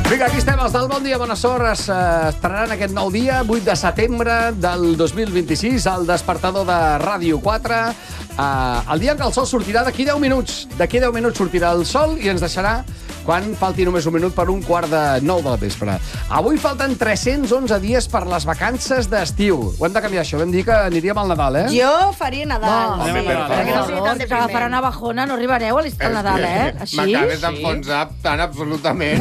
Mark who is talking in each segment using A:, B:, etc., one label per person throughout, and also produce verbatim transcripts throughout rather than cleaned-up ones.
A: Vinga, aquí estem, els del Bon Dia, Bona Sort, es, eh, estrenaran aquest nou dia, vuit de setembre del dos mil vint-i-sis, al despertador de Ràdio quatre. Eh, el dia en què el sol sortirà d'aquí deu minuts. D'aquí deu minuts sortirà el sol i ens deixarà quan falti només un minut per un quart de nou de la vespre. Avui falten tres-cents onze dies per les vacances d'estiu. Ho hem de canviar, això. Vam dir que aniríem al Nadal, eh?
B: Jo faria Nadal.
C: No,
B: sí,
C: home, per
B: perquè no
C: favor.
B: sigui tan
C: Que agafarà
B: depriment.
C: una bajona, no arribareu a l'est- al Nadal, eh? Així?
D: M'acabes d'enfonsar tan absolutament.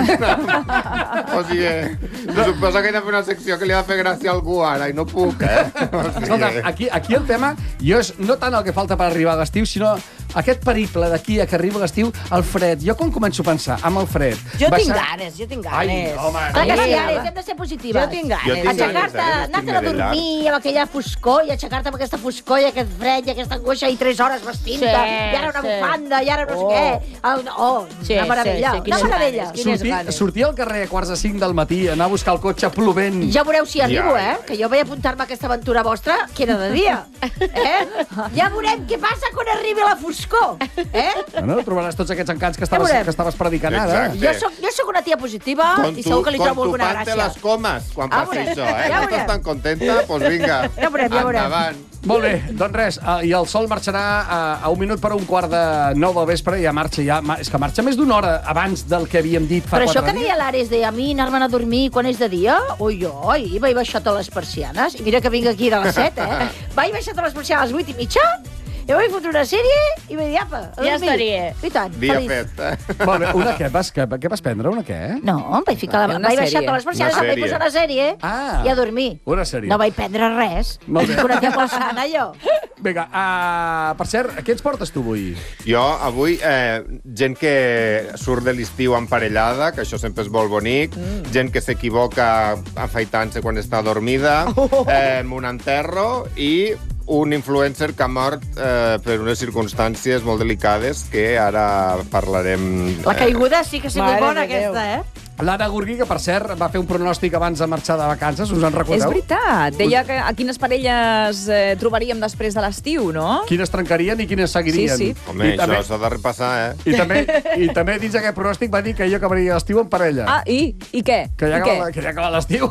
D: O sigui, suposo que he de fer una secció que li ha de fer gràcia a algú ara i no puc, eh? O sigui,
A: Escolta, aquí, aquí el tema jo és no tant el que falta per arribar a l'estiu, sinó aquest periple d'aquí a que arriba l'estiu, el fred. Jo quan començo a pensar amb el fred...
B: Jo tinc
A: baixar-
B: ganes, jo tinc
A: Ai,
B: ganes.
A: home,
C: Clar que sí,
B: Sí,
C: Ares,
B: home.
C: hem de ser positives.
B: Jo tinc ganes.
D: Jo tinc ganes,
C: Aixecar-te,
D: eh, que estic
C: anar-te'n a
D: de llarg.
C: dormir amb aquella foscor i aixecar-te amb aquesta foscor i aquest fred i aquesta angoixa i tres hores vestint-te
B: Sí,
C: i ara una
B: sí.
C: bufanda i ara no sé
B: Oh.
C: què. El- Oh,
B: Sí,
C: una meravella,
B: sí, sí,
C: una
B: quines
C: meravella.
B: ganes, quines
A: Sortir,
B: ganes.
A: sortir al carrer a quarts de cinc del matí, anar a buscar el cotxe plovent...
C: Ja veureu si arribo,
D: Ja,
C: eh? Que jo vaig apuntar-me a aquesta aventura vostra, que era de dia. Eh? Ja veurem què passa quan arribi la foscor. Eh?
A: Bueno, trobaràs tots aquests encants que estaves,
C: veurem.
A: que estaves predicant ara.
D: Exacte.
C: Jo soc, jo soc una tia positiva
D: Con
C: i
D: tu,
C: segur que li
D: con
C: trobo
D: tu
C: alguna
D: pan te
C: gràcia.
D: les comes quan
C: Ja
D: passi
C: veurem,
D: això, eh?
C: ja
D: No
C: veurem.
D: estàs tan contenta? Doncs pues vinga,
C: Ja veurem, ja veurem.
D: endavant.
A: Molt bé, doncs res, uh, i el sol marxarà a, a un minut per un quart de nou del vespre i ja marxa, ja, ma, és que marxa més d'una hora abans del que havíem dit fa
C: Però això
A: quatre
C: que
A: dies.
C: deia l'Ares de a mi anar-me'n a dormir quan és de dia, oi, oi, vaig baixar totes les persianes, i mira que vinc aquí de les set, eh? Vaig baixar totes les persianes a les vuit i mitja, i vaig fotre una sèrie i vaig dir, apa, a
B: Ja
C: dormir.
B: estaria.
C: I tant,
D: Dia
C: feliç.
D: fet, eh?
A: Molt bé, una què? Vas, què, què vas prendre? Una què?
C: No, em vaig ficar la...
B: Una
C: Vaig baixar
B: sèrie.
C: totes les persianes,
D: Una
C: em vaig
D: sèrie.
C: posar una sèrie
A: Ah,
C: i a dormir.
A: una sèrie.
C: No vaig prendre res.
A: Molt bé.
C: Una tia molt sana, jo.
A: Vinga, uh, per cert, què ens portes tu avui?
D: Jo, avui, eh, gent que surt de l'estiu emparellada, que això sempre és molt bonic, mm. gent que s'equivoca afaitant-se quan està dormida,
C: Oh.
D: eh, en un enterro, i un influencer que ha mort eh, per unes circumstàncies molt delicades que ara parlarem...
C: La caiguda sí que ha sigut
B: Mare
C: bona,
B: de Déu.
C: aquesta, eh?
A: L'Anna Gurgui, que per cert va fer un pronòstic abans de marxar de vacances, us en
E: És
A: recordeu?
E: veritat. Deia que a quines parelles eh, trobaríem després de l'estiu, no?
A: Quines trencarien i quines seguirien.
E: Sí, sí.
D: Home,
A: I també,
D: això s'ha de repassar, eh?
A: i, també, I també dins d'aquest pronòstic va dir que jo acabaria l'estiu en parella.
E: Ah, i? I què?
A: Que ja
E: I
A: acaba,
E: què?
A: que ja acaba l'estiu.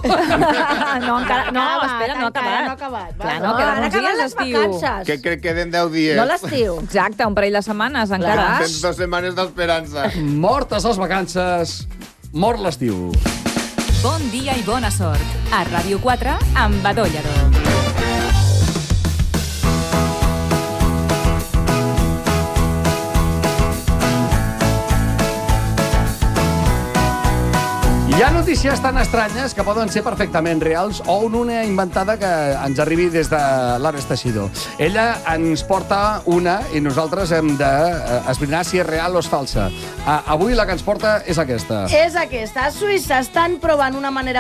E: no, encara... No,
B: Acabat,
E: espera, no ha
B: encara
E: acabat.
B: no ha acabat, va.
E: Clar, no,
C: No,
E: queden
C: han
E: uns
C: acabat
E: dies
C: les
E: d'estiu.
C: vacances.
D: Que, que queden deu dies.
C: No l'estiu.
E: Exacte, un parell de setmanes encara.
D: Tens dues setmanes d'esperança.
A: Mortes les vacances, mort l'estiu.
F: Bon dia i bona sort. A Ràdio quatre amb Badó Lledó.
A: Hi ha notícies tan estranyes que poden ser perfectament reals o una inventada que ens arribi des de l'Ares Teixidor. Ella ens porta una i nosaltres hem d'esbrinar si és real o és falsa. Uh, avui la que ens porta és aquesta.
B: És aquesta. A Suïssa estan provant una manera